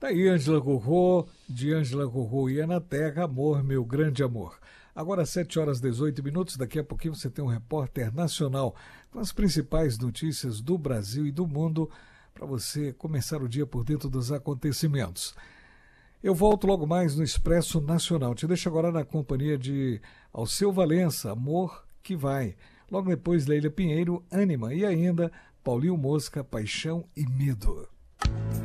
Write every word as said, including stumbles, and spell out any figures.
Tá aí Ângela Gorro, de Ângela Gorro e Ana Terra, Amor, Meu Grande Amor. Agora sete horas e dezoito minutos, daqui a pouquinho você tem um repórter nacional com as principais notícias do Brasil e do mundo para você começar o dia por dentro dos acontecimentos. Eu volto logo mais no Expresso Nacional. Te deixo agora na companhia de Alceu Valença, Amor que Vai. Logo depois, Leila Pinheiro, Ânima e ainda Paulinho Mosca, Paixão e Medo.